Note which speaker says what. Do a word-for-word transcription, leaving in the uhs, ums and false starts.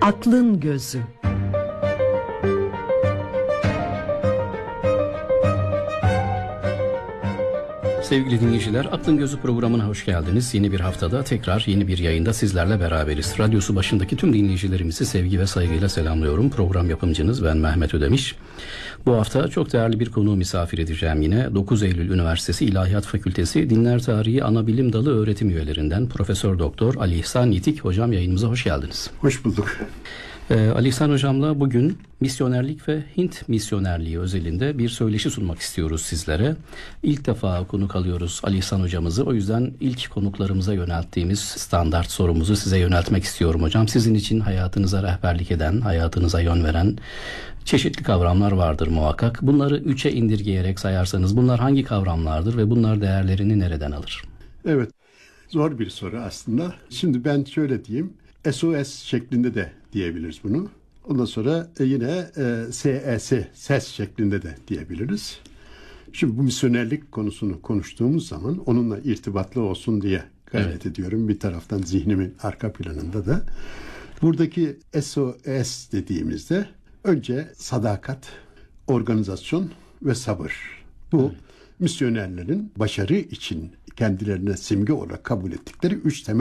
Speaker 1: Aklın Gözü.
Speaker 2: Sevgili dinleyiciler, Aklın Gözü programına hoş geldiniz. Yeni bir haftada tekrar yeni bir yayında sizlerle beraberiz. Radyosu başındaki tüm dinleyicilerimizi sevgi ve saygıyla selamlıyorum. Program yapımcınız ben Mehmet Ödemiş. Bu hafta çok değerli bir konuğu misafir edeceğim yine. dokuz Eylül Üniversitesi İlahiyat Fakültesi Dinler Tarihi Anabilim Dalı öğretim üyelerinden Profesör Doktor Ali İhsan Yitik hocam, yayınımıza hoş geldiniz.
Speaker 3: Hoş bulduk.
Speaker 2: Ee, Ali İhsan hocamla bugün misyonerlik ve Hint misyonerliği özelinde bir söyleşi sunmak istiyoruz sizlere. İlk defa konuk alıyoruz Ali İhsan hocamızı. O yüzden ilk konuklarımıza yönelttiğimiz standart sorumuzu size yöneltmek istiyorum hocam. Sizin için hayatınıza rehberlik eden, hayatınıza yön veren çeşitli kavramlar vardır muhakkak. Bunları üçe indirgeyerek sayarsanız bunlar hangi kavramlardır ve bunlar değerlerini nereden alır?
Speaker 3: Evet, zor bir soru aslında. Şimdi ben şöyle diyeyim. S O S şeklinde de diyebiliriz bunu. Ondan sonra yine S E S, ses şeklinde de diyebiliriz. Şimdi bu misyonerlik konusunu konuştuğumuz zaman onunla irtibatlı olsun diye gayret evet. ediyorum. Bir taraftan zihnimin arka planında da. Buradaki S O S dediğimizde önce sadakat, organizasyon ve sabır. Bu evet. misyonerlerin başarı için kendilerine simge olarak kabul ettikleri üç temel